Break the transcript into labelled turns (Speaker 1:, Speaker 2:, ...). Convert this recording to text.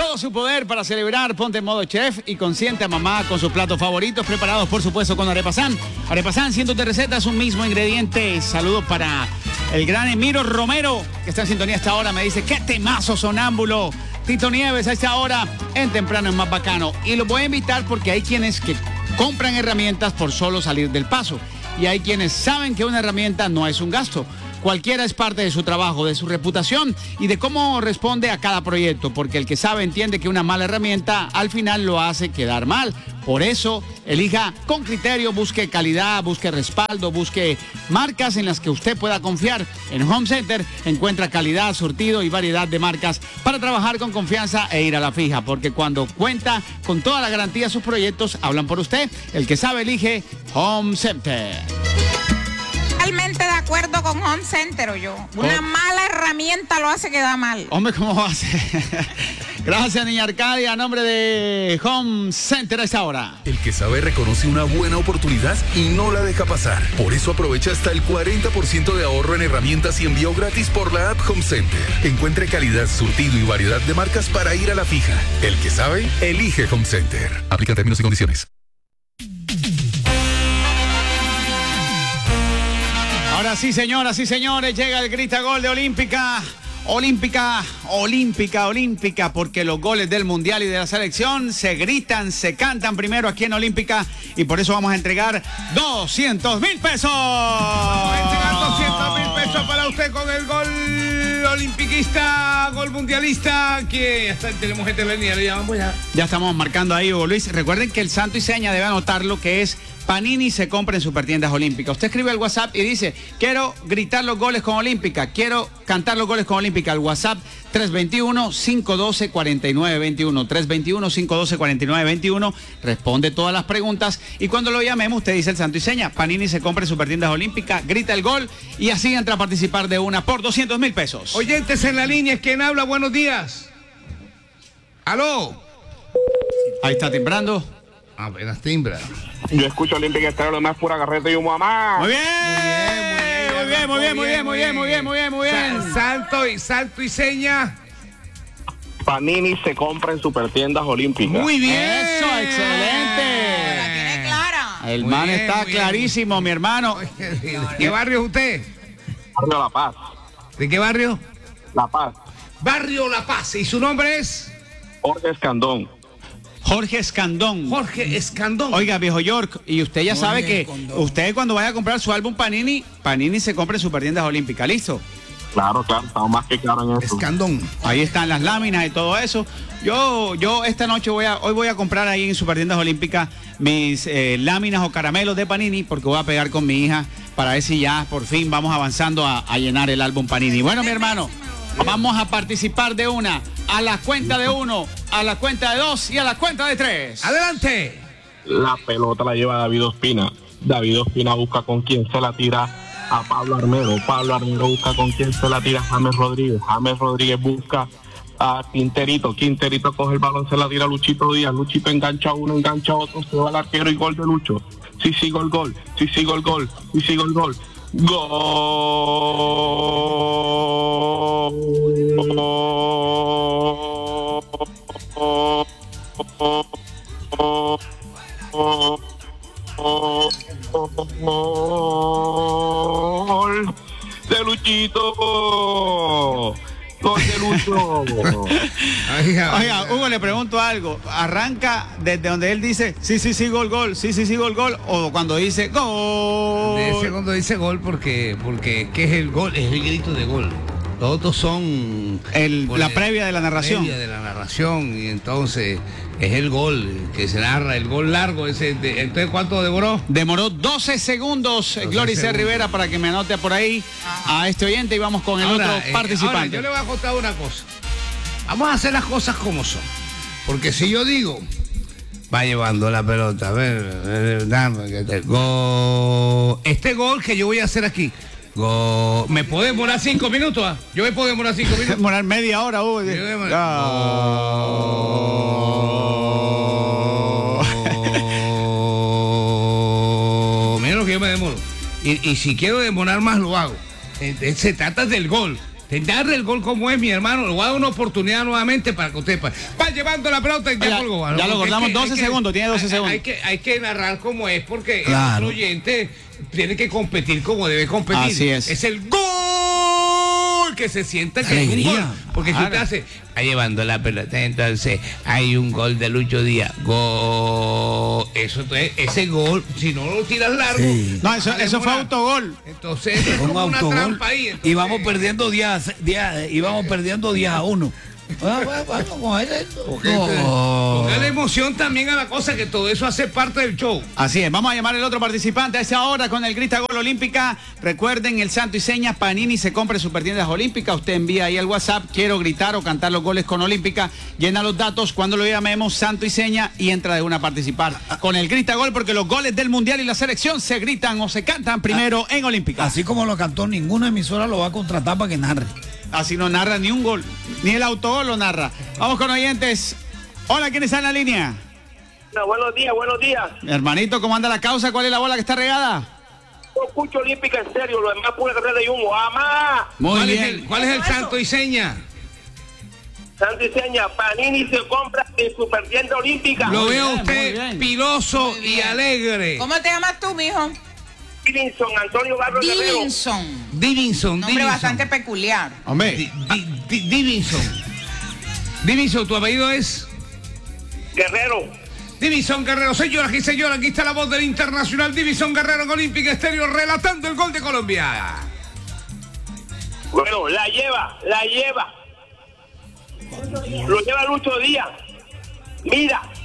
Speaker 1: todo su poder para celebrar. Ponte en modo chef y consiente a mamá con sus platos favoritos, preparados por supuesto con Arepasan. Arepasan, cientos de recetas, un mismo ingrediente. Saludos para el gran Emiro Romero, que está en sintonía hasta ahora. Me dice, qué temazo sonámbulo. Tito Nieves a esta hora en Temprano es más bacano. Y los voy a invitar porque hay quienes que compran herramientas por solo salir del paso. Y hay quienes saben que una herramienta no es un gasto. Cualquiera es parte de su trabajo, de su reputación y de cómo responde a cada proyecto, porque el que sabe entiende que una mala herramienta al final lo hace quedar mal. Por eso, elija con criterio, busque calidad, busque respaldo, busque marcas en las que usted pueda confiar. En Home Center encuentra calidad, surtido y variedad de marcas para trabajar con confianza e ir a la fija, porque cuando cuenta con toda la garantía, sus proyectos hablan por usted. El que sabe elige Home Center.
Speaker 2: Totalmente de acuerdo con Home Center, o yo. Una mala herramienta lo hace quedar mal.
Speaker 1: Hombre, ¿cómo va a ser? Gracias, niña Arcadia, a nombre de Home Center a esta hora.
Speaker 3: El que sabe reconoce una buena oportunidad y no la deja pasar. Por eso aprovecha hasta el 40% de ahorro en herramientas y envío gratis por la app Home Center. Encuentre calidad, surtido y variedad de marcas para ir a la fija. El que sabe, elige Home Center. Aplica términos y condiciones.
Speaker 1: Ahora sí, señoras y señores, llega el grita gol de Olímpica. Olímpica, porque los goles del Mundial y de la selección se gritan, se cantan primero aquí en Olímpica y por eso vamos a entregar 200,000 pesos.
Speaker 4: Vamos a entregar 200,000 pesos para usted con el gol olimpiquista, gol mundialista, que hasta tenemos gente en la línea, le llamamos ya.
Speaker 1: Ya estamos marcando ahí, Hugo Luis. Recuerden que el santo y seña debe anotar lo que es Panini se compra en Supertiendas Olímpica. Usted escribe al WhatsApp y dice, quiero gritar los goles con Olímpica, quiero cantar los goles con Olímpica. Al WhatsApp 321-512-4921. 321-512-4921. Responde todas las preguntas y cuando lo llamemos usted dice el santo y seña. Panini se compra en Supertiendas Olímpica, grita el gol y así entra a participar de una por 200,000 pesos.
Speaker 4: Oyentes en la línea, ¿quién habla? Buenos días. ¿Aló?
Speaker 1: Ahí está timbrando.
Speaker 4: Apenas timbra.
Speaker 5: Yo escucho Olímpica Estéreo, lo demás pura carreta y humo, mamá.
Speaker 1: Muy bien.
Speaker 4: Salto y seña.
Speaker 5: Panini se compra en Supertiendas Olímpicas.
Speaker 4: Muy bien.
Speaker 1: Eso, excelente.
Speaker 2: La tiene clara.
Speaker 1: El
Speaker 4: Muy
Speaker 1: man
Speaker 4: bien,
Speaker 1: está
Speaker 4: muy bien.
Speaker 1: clarísimo, mi hermano.
Speaker 4: ¿De qué barrio es usted?
Speaker 5: Barrio La Paz.
Speaker 4: ¿De qué barrio?
Speaker 5: La Paz.
Speaker 4: Barrio La Paz. ¿Y su nombre es?
Speaker 5: Jorge Escandón.
Speaker 1: Jorge Escandón.
Speaker 4: Jorge Escandón.
Speaker 1: Oiga, viejo York, y usted ya
Speaker 4: Jorge
Speaker 1: sabe que
Speaker 4: Escandón.
Speaker 1: usted cuando vaya a comprar su álbum Panini se compra en Supertiendas Olímpicas, ¿listo?
Speaker 5: Claro, estamos más que claros en eso.
Speaker 4: Escandón.
Speaker 1: Ahí están las láminas y todo eso. Yo esta noche hoy voy a comprar ahí en Supertiendas Olímpicas mis láminas o caramelos de Panini porque voy a pegar con mi hija para ver si ya por fin vamos avanzando a llenar el álbum Panini. Bueno, mi hermano, vamos a participar de una, a la cuenta de 1, a la cuenta de 2 y a la cuenta de 3.
Speaker 4: Adelante.
Speaker 5: La pelota la lleva David Ospina. David Ospina busca con quién se la tira a Pablo Armero. Pablo Armero busca con quién se la tira a James Rodríguez. James Rodríguez busca a Quinterito. Quinterito coge el balón, se la tira a Luchito Díaz. Luchito engancha uno, engancha otro, se va al arquero y gol de Lucho. Sí, sigo el gol. Sí, sigo el gol. Sí, sigo el gol. Gol de Luchito. Gol de Lucho.
Speaker 1: Oiga, Hugo, le pregunto algo. ¿Arranca desde donde él dice, sí, gol, gol, o cuando dice, gol?
Speaker 4: De ese cuando dice gol porque ¿qué es el gol? Es el grito de gol. Los otros son
Speaker 1: La previa de la narración.
Speaker 4: Y entonces es el gol que se narra, el gol largo. Entonces, ¿cuánto demoró?
Speaker 1: Demoró 12 segundos, Glory C. Rivera, para que me anote por ahí a este oyente y vamos con el otro participante.
Speaker 4: Ahora, yo le voy a contar una cosa. Vamos a hacer las cosas como son. Porque si yo digo, va llevando la pelota, a ver, dame que te gol. Este gol que yo voy a hacer aquí. Gol. ¿Me puedo demorar 5 minutos? Yo me puedo demorar 5 minutos.
Speaker 1: Demorar media hora, Hugo.
Speaker 4: Mira lo que yo me demoro. Y si quiero demorar más, lo hago. Se trata del gol. Te narre el gol como es, mi hermano. Le voy a dar una oportunidad nuevamente para que usted va llevando la pelota y ya colgó.
Speaker 1: Ya lo cortamos 12 segundos, tiene 12 segundos.
Speaker 4: Hay que narrar como es, porque
Speaker 6: Claro.
Speaker 4: el otro oyente tiene que competir como debe competir.
Speaker 1: Así es.
Speaker 4: Es el gol que se sienta que es un
Speaker 6: Alegría.
Speaker 4: gol. Porque si usted hace, va llevando la pelota, entonces hay un gol de Lucho Díaz. Gol. Eso, entonces, ese gol, si no lo tiras largo.
Speaker 6: Sí.
Speaker 1: No, eso fue autogol.
Speaker 4: Entonces, eso es
Speaker 6: Un
Speaker 4: como una
Speaker 6: autogol.
Speaker 4: trampa ahí. Entonces,
Speaker 6: Y vamos perdiendo 10-1. Vamos con ese.
Speaker 4: Póngale emoción también a la cosa, que todo eso hace parte del show.
Speaker 1: Así es, vamos a llamar al otro participante a esa hora con el Grita Gol Olímpica. Recuerden, el santo y seña, Panini se compra en Supertiendas Olímpicas. Usted envía ahí al WhatsApp, quiero gritar o cantar los goles con Olímpica. Llena los datos, cuando lo llamemos, santo y seña, y entra de una a participar con el Grita Gol, porque los goles del Mundial y la selección se gritan o se cantan primero en Olímpica.
Speaker 6: Así como lo cantó, ninguna emisora lo va a contratar para que narre.
Speaker 1: Así no narra ni un gol, ni el autogol lo narra. Vamos con oyentes. Hola, ¿quién está en la línea?
Speaker 7: No, buenos días, buenos días.
Speaker 1: Hermanito, ¿cómo anda la causa? ¿Cuál es la bola que está regada?
Speaker 7: Yo escucho Olímpica en serio, lo demás pura carrera de humo. ¡Amá!
Speaker 1: Muy
Speaker 4: ¿Cuál
Speaker 1: bien.
Speaker 4: ¿Cuál es el santo y seña?
Speaker 7: Santo y seña, Panini se compra en Supertienda Olímpica.
Speaker 4: Lo
Speaker 1: Muy
Speaker 4: veo
Speaker 1: bien, muy
Speaker 4: usted
Speaker 1: bien.
Speaker 4: piloso y alegre.
Speaker 2: ¿Cómo te llamas tú, mijo?
Speaker 7: Divinson, Antonio Barrio Guerrero.
Speaker 2: Divinson.
Speaker 4: Divinson.
Speaker 2: Nombre bastante peculiar.
Speaker 1: Hombre,
Speaker 4: Divinson. Divinson, ¿tu apellido es?
Speaker 7: Guerrero.
Speaker 4: Divinson Guerrero. Señoras y señores, aquí está la voz del internacional Divinson Guerrero en Olímpica Estéreo relatando el gol de Colombia.
Speaker 7: Bueno, la lleva. Lo lleva Lucho Díaz. Mira,